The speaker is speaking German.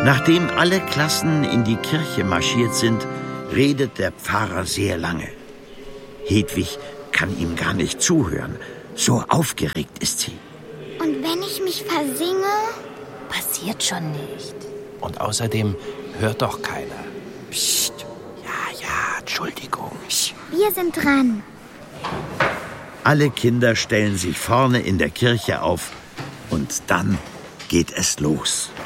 Nachdem alle Klassen in die Kirche marschiert sind, redet der Pfarrer sehr lange. Hedwig kann ihm gar nicht zuhören. So aufgeregt ist sie. Und wenn ich mich versinge? Passiert schon nicht. Und außerdem hört doch keiner. Psst. Ja, Entschuldigung. Wir sind dran. Alle Kinder stellen sich vorne in der Kirche auf und dann geht es los.